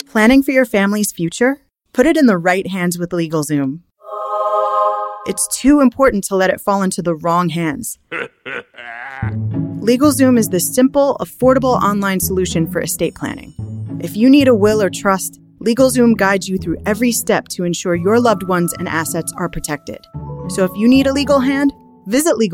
Planning for your family's future? Put it in the right hands with LegalZoom. It's too important to let it fall into the wrong hands. LegalZoom is the simple, affordable online solution for estate planning. If you need a will or trust, LegalZoom guides you through every step to ensure your loved ones and assets are protected. So if you need a legal hand, visit